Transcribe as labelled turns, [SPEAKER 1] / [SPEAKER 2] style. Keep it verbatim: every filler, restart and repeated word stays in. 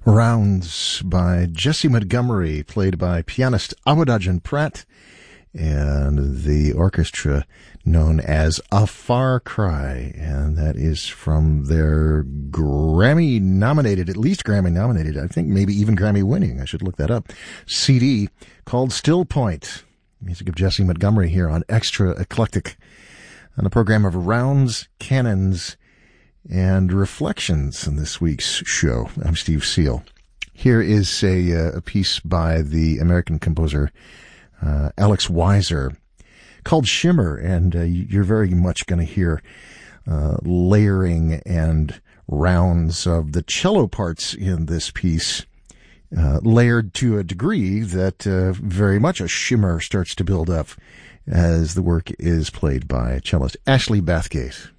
[SPEAKER 1] Rounds by Jessie Montgomery, played by pianist Awadagin Pratt, and the orchestra known as A Far Cry, and that is from their Grammy-nominated, at least Grammy-nominated, I think maybe even Grammy-winning, I should look that up, C D called Still Point. Music of Jessie Montgomery here on Extra Eclectic, on the program of Rounds, Cannons, and Reflections in this week's show. I'm Steve Seal. Here is a, uh, a piece by the American composer uh, Alex Weiser called Shimmer, and uh, you're very much going to hear uh, layering and rounds of the cello parts in this piece, uh, layered to a degree that uh, very much a shimmer starts to build up as the work is played by cellist Ashley Bathgate.